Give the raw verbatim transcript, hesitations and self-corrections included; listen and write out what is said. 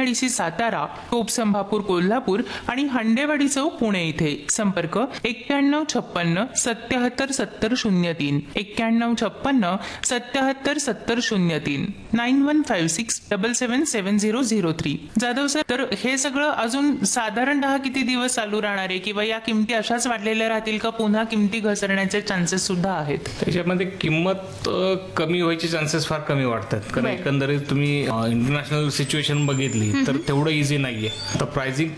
MIDC Satara, टोप संभापूर कोल्हापूर आणि हंडेवाडी चौक पुणे इथे. संपर्क एक्क्याण्णव छप्पन्न सत्याहत्तर सत्तर शून्य तीन एक्क्याण्णव छप्पन्न सत्याहत्तर सत्तर शून्य तीन nine one five six double सेवन सेवन zero zero three. Jadhav sir, तर हे सगळं अजून साधारणतः किती दिवस चालू राहणार आहे किंवा या किमती अशाच वाढलेल्या राहतील का पुन्हा किमती घसरण्याचे चान्सेस सुद्धा आहेत? त्याच्यामध्ये किंमत अ, कमी व्हायचे चान्सेस फार कमी वाटतात, कारण बरं. एकंदरीत तुम्ही इंटरनॅशनल सिच्युएशन बघितली तर तेवढं इझी नाहीये. तर प्राइसिंग